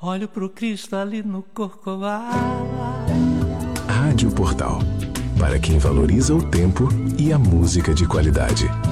Olho pro Cristo ali no Corcovado. Rádio Portal, para quem valoriza o tempo e a música de qualidade.